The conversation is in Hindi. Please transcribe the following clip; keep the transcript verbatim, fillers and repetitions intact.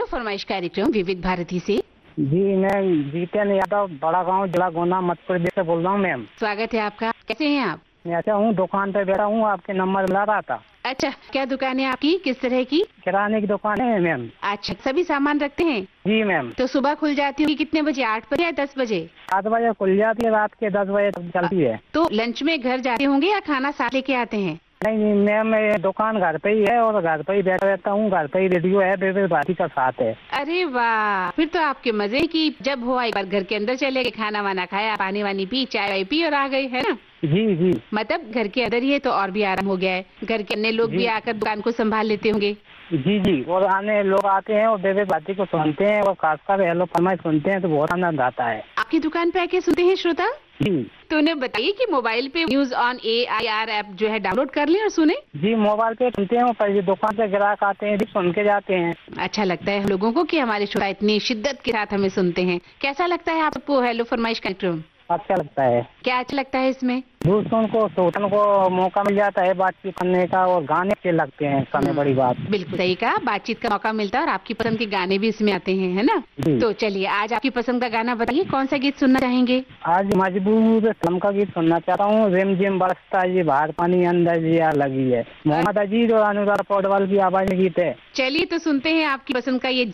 फरमाइश कार्यक्रम विविध भारती से। जी मैं जीतन यादव, बड़ा गांव, जिला गोंडा, मध्य प्रदेश से बोल रहा हूँ मैम। स्वागत है आपका। कैसे हैं आप? मैं अच्छा हूँ, दुकान पे बैठा हूँ, आपके नंबर मिला रहा था। अच्छा, क्या दुकान है आपकी? किस तरह की? किराने की दुकान है मैम। अच्छा, सभी सामान रखते हैं? जी मैम। तो सुबह खुल जाती होगी कितने बजे? आठ बजे या दस बजे? सात बजे खुल जाती है, रात के दस बजे तक चलती है। तो लंच में घर जाते होंगे या खाना साथ लेके आते हैं? नहीं नहीं मैम, मैं दुकान घर पे ही है और घर पे ही बैठा रहता हूँ। घर पे ही रेडियो है, विविध भारती का साथ है। अरे वाह, फिर तो आपके मजे की जब हुआ एक बार घर के अंदर चले गए, खाना वाना खाया, पानी वानी पी, चाय वाय पी और आ गए, है ना? जी जी। मतलब घर के अंदर ही है तो और भी आराम हो गया है। घर के अन्य लोग भी आकर दुकान को संभाल लेते होंगे। जी जी, और आने लोग आते हैं और विविध भारती को सुनते हैं और खासकर हेलो फरमाइश सुनते हैं तो बहुत आनंद आता है। आपकी दुकान पे आके सुनते हैं श्रोता? जी। तो उन्हें बताइए कि मोबाइल पे news on A I R app जो है डाउनलोड कर लें और सुने। जी, मोबाइल पे सुनते हैं, पर दुकान पे ग्राहक आते हैं, सुन के जाते हैं। अच्छा लगता है हम लोगों को कि हमारे श्रोता इतनी शिद्दत के साथ हमें सुनते हैं। कैसा लगता है आपको हेलो फरमाइश कार्यक्रम? अच्छा लगता है। क्या अच्छा लगता है इसमें? दोस्तों को सोचने को मौका मिल जाता है बातचीत करने का, और गाने अच्छे लगते हैं, सबसे बड़ी बात। बिल्कुल सही कहा, बातचीत का मौका मिलता है और आपकी पसंद के गाने भी इसमें आते हैं, है ना? तो चलिए आज आपकी पसंद का गाना बताइए, कौन सा गीत सुनना चाहेंगे? आज मजबूर फिल्म का गीत सुनना चाहता हूँ। रिम झिम बरसता ये बाहर पानी अंदर जिया लगी है। मोहम्मद अजीज और अनुराग पौडवाल की आवाज में गीत है। चलिए तो सुनते हैं आपकी पसंद का ये